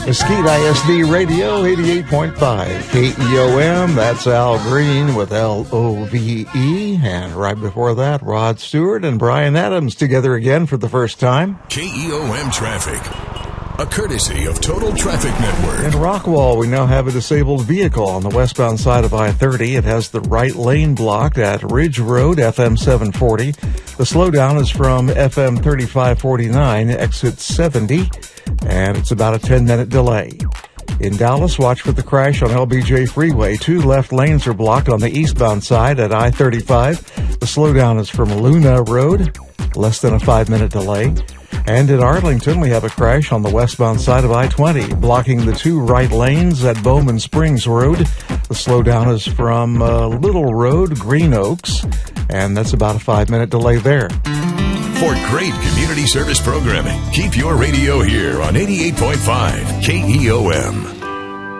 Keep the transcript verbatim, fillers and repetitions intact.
Mesquite I S D Radio, eighty-eight point five K E O M. That's Al Green with L O V E. And right before that, Rod Stewart and Brian Adams together again for the first time. K E O M Traffic, a courtesy of Total Traffic Network. In Rockwall, we now have a disabled vehicle on the westbound side of I thirty. It has the right lane blocked at Ridge Road, F M seven forty. The slowdown is from F M thirty-five forty-nine, exit seventy, and it's about a ten-minute delay. In Dallas, watch for the crash on L B J Freeway. Two left lanes are blocked on the eastbound side at I thirty-five. The slowdown is from Luna Road, less than a five-minute delay. And in Arlington, we have a crash on the westbound side of I twenty, blocking the two right lanes at Bowman Springs Road. The slowdown is from uh, Little Road, Green Oaks, and that's about a five-minute delay there. For great community service programming, keep your radio here on eighty-eight point five K E O M.